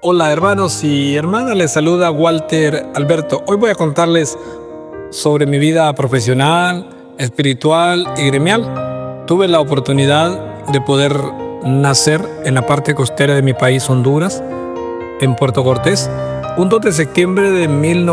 Hola hermanos y hermanas, les saluda Walter Alberto. Hoy voy a contarles sobre mi vida profesional, espiritual y gremial. Tuve la oportunidad de poder nacer en la parte costera de mi país, Honduras, en Puerto Cortés, un 2 de septiembre de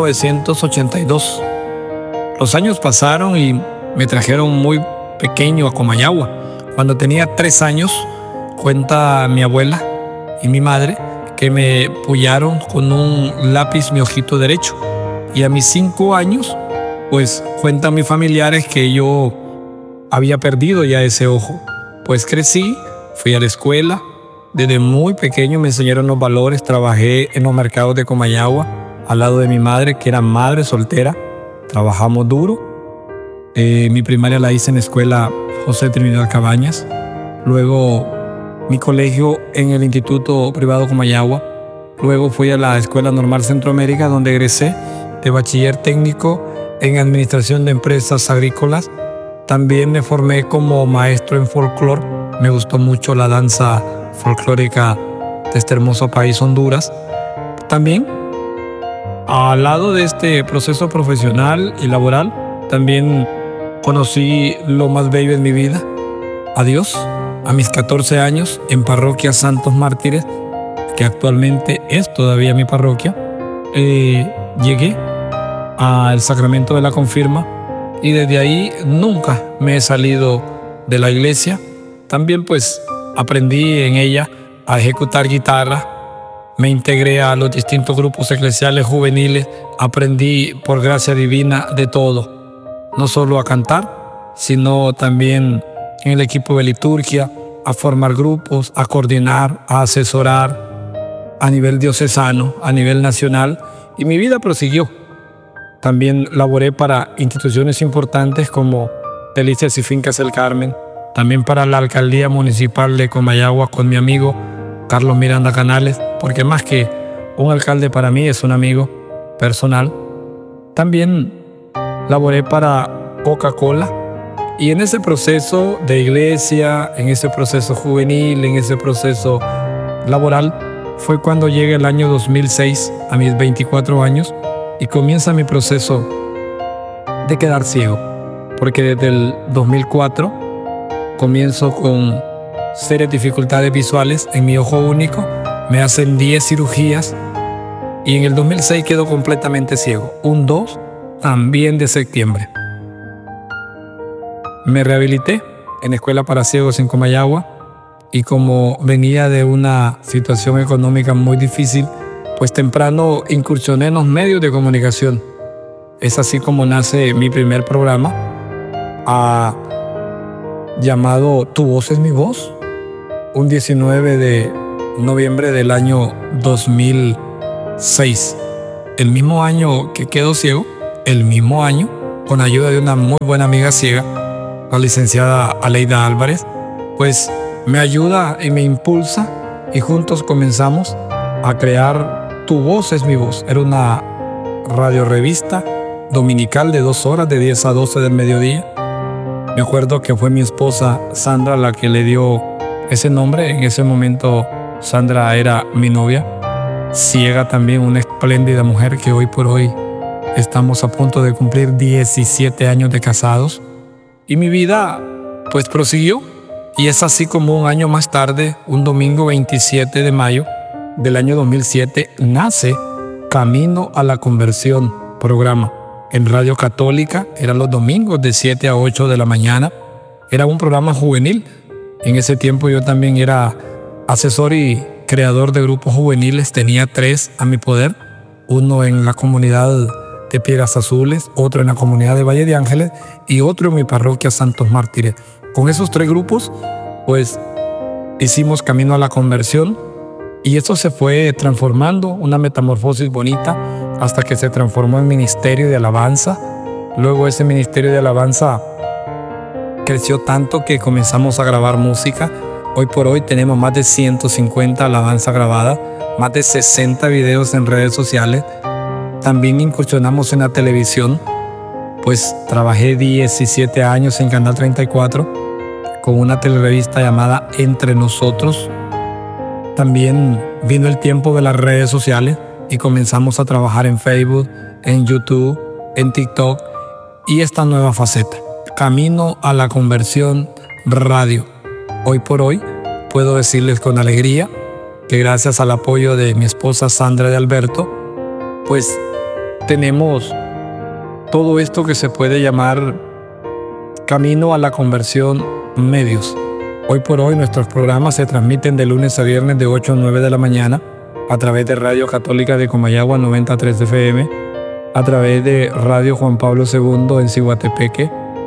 1982. Los años pasaron y me trajeron muy pequeño a Comayagua. Cuando tenía 3 años, cuenta mi abuela y mi madre que me pullaron con un lápiz mi ojito derecho. Y a mis 5 años, pues cuentan mis familiares que yo había perdido ya ese ojo. Pues crecí, fui a la escuela, desde muy pequeño me enseñaron los valores, trabajé en los mercados de Comayagua al lado de mi madre, que era madre soltera, trabajamos duro. Mi primaria la hice en la escuela José Trinidad Cabañas, luego mi colegio en el Instituto Privado Comayagua, luego fui a la Escuela Normal Centroamérica, donde egresé de bachiller técnico en Administración de Empresas Agrícolas. También me formé como maestro en folclore. Me gustó mucho la danza folclórica de este hermoso país, Honduras. También, al lado de este proceso profesional y laboral, también conocí lo más bello en mi vida, a Dios, a mis 14 años, en Parroquia Santos Mártires, que actualmente es todavía mi parroquia. Llegué al sacramento de la confirma y desde ahí nunca me he salido de la iglesia. También pues aprendí en ella a ejecutar guitarra, me integré a los distintos grupos eclesiales juveniles, aprendí por gracia divina de todo, no solo a cantar, sino también en el equipo de liturgia, a formar grupos, a coordinar, a asesorar a nivel diocesano, a nivel nacional, y mi vida prosiguió. También laboré para instituciones importantes como Delicias y Fincas El Carmen, también para la alcaldía municipal de Comayagua con mi amigo Carlos Miranda Canales, porque más que un alcalde para mí es un amigo personal. También laboré para Coca-Cola. Y en ese proceso de iglesia, en ese proceso juvenil, en ese proceso laboral, fue cuando llega el año 2006, a mis 24 años, y comienza mi proceso de quedar ciego. Porque desde el 2004 comienzo con serias dificultades visuales en mi ojo único, me hacen 10 cirugías y en el 2006 quedo completamente ciego, un 2 también de septiembre. Me rehabilité en la Escuela para Ciegos en Comayagua y como venía de una situación económica muy difícil, pues temprano incursioné en los medios de comunicación. Es así como nace mi primer programa llamado Tu Voz es mi Voz, un 19 de noviembre del año 2006. El mismo año que quedo ciego, el mismo año, con ayuda de una muy buena amiga ciega, la licenciada Aleida Álvarez, pues me ayuda y me impulsa y juntos comenzamos a crear Tu Voz es mi Voz. Era una radiorevista dominical de 2 horas, de 10 a 12 del mediodía. Me acuerdo que fue mi esposa Sandra la que le dio ese nombre. En ese momento Sandra era mi novia, ciega también, una espléndida mujer que hoy por hoy estamos a punto de cumplir 17 años de casados. Y mi vida pues prosiguió y es así como un año más tarde, un domingo 27 de mayo del año 2007, nace Camino a la Conversión, programa en Radio Católica. Eran los domingos de 7 a 8 de la mañana. Era un programa juvenil. En ese tiempo yo también era asesor y creador de grupos juveniles. Tenía 3 a mi poder, uno en la comunidad de Piedras Azules, otro en la comunidad de Valle de Ángeles y otro en mi parroquia Santos Mártires. Con esos 3 grupos, pues hicimos Camino a la Conversión y eso se fue transformando, una metamorfosis bonita, hasta que se transformó en Ministerio de Alabanza. Luego ese Ministerio de Alabanza creció tanto que comenzamos a grabar música. Hoy por hoy tenemos más de 150 alabanzas grabadas, más de 60 videos en redes sociales. También incursionamos en la televisión, pues trabajé 17 años en Canal 34 con una telerevista llamada Entre Nosotros. también vino el tiempo de las redes sociales y comenzamos a trabajar en Facebook, en YouTube, en TikTok y esta nueva faceta, Camino a la Conversión Radio. Hoy por hoy puedo decirles con alegría que gracias al apoyo de mi esposa Sandra de Alberto, pues tenemos todo esto que se puede llamar Camino a la Conversión Medios. Hoy por hoy nuestros programas se transmiten de lunes a viernes de 8 a 9 de la mañana a través de Radio Católica de Comayagua 93 FM, a través de Radio Juan Pablo II en Ciguatepeque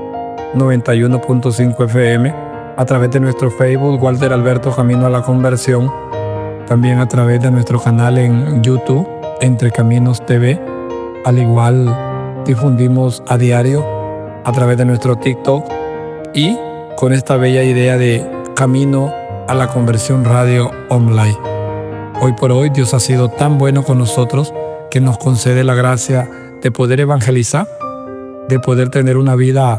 91.5 FM, a través de nuestro Facebook Walter Alberto Camino a la Conversión, también a través de nuestro canal en YouTube Entre Caminos TV. Al igual difundimos a diario a través de nuestro TikTok y con esta bella idea de Camino a la Conversión Radio Online. Hoy por hoy Dios ha sido tan bueno con nosotros que nos concede la gracia de poder evangelizar, de poder tener una vida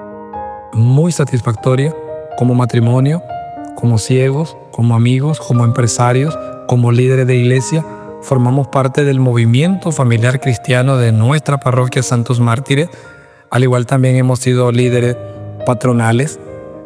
muy satisfactoria como matrimonio, como ciegos, como amigos, como empresarios, como líderes de iglesia. Formamos parte del movimiento familiar cristiano de nuestra parroquia Santos Mártires. Al igual también hemos sido líderes patronales.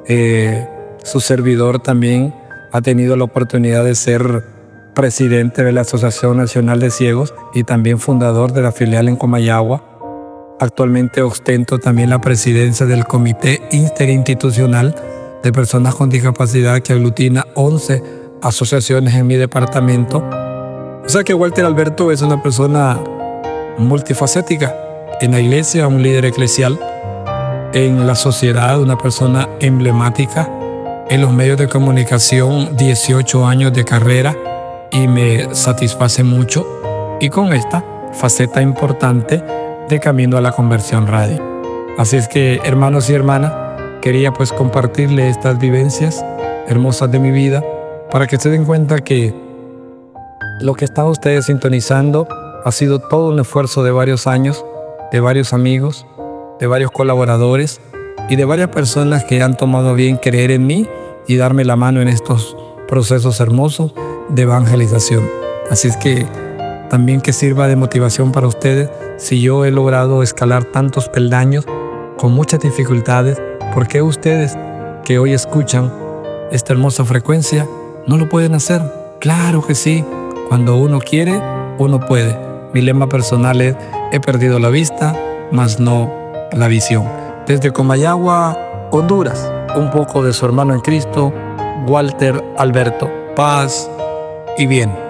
Su servidor también ha tenido la oportunidad de ser presidente de la Asociación Nacional de Ciegos y también fundador de la filial en Comayagua. Actualmente ostento también la presidencia del Comité Interinstitucional de Personas con Discapacidad, que aglutina 11 asociaciones en mi departamento. O sea que Walter Alberto es una persona multifacética. En la iglesia, un líder eclesial. En la sociedad, una persona emblemática. En los medios de comunicación, 18 años de carrera y me satisface mucho. Y con esta faceta importante de Camino a la Conversión Radio. Así es que, hermanos y hermanas, quería pues compartirle estas vivencias hermosas de mi vida para que se den cuenta que lo que están ustedes sintonizando ha sido todo un esfuerzo de varios años, de varios amigos, de varios colaboradores y de varias personas que han tomado a bien creer en mí y darme la mano en estos procesos hermosos de evangelización. Así es que también que sirva de motivación para ustedes si yo he logrado escalar tantos peldaños con muchas dificultades. ¿Por qué ustedes que hoy escuchan esta hermosa frecuencia no lo pueden hacer? Claro que sí. Cuando uno quiere, uno puede. Mi lema personal es: he perdido la vista, mas no la visión. Desde Comayagua, Honduras, un poco de su hermano en Cristo, Walter Alberto. Paz y bien.